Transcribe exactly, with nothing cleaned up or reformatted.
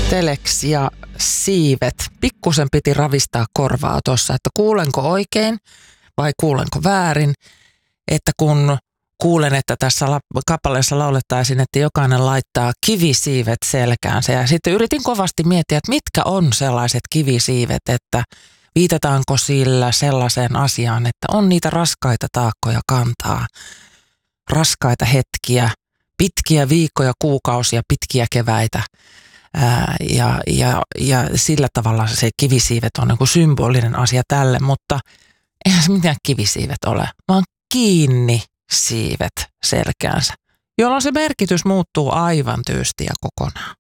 Telex ja siivet. Pikkusen piti ravistaa korvaa tuossa, että kuulenko oikein vai kuulenko väärin. Että kun kuulen, että tässä la- kappaleessa laulettaisiin, että jokainen laittaa kivisiivet selkäänsä. Ja sitten yritin kovasti miettiä, että mitkä on sellaiset kivisiivet, että viitataanko sillä sellaiseen asiaan, että on niitä raskaita taakkoja kantaa, raskaita hetkiä, pitkiä viikkoja, kuukausia, pitkiä keväitä. Ää, ja, ja, ja sillä tavalla se kivisiivet on niin kuin symbolinen asia tälle, mutta eihän se mitään kivisiivet ole, vaan kiinni siivet selkäänsä, jolloin se merkitys muuttuu aivan tyystin ja kokonaan.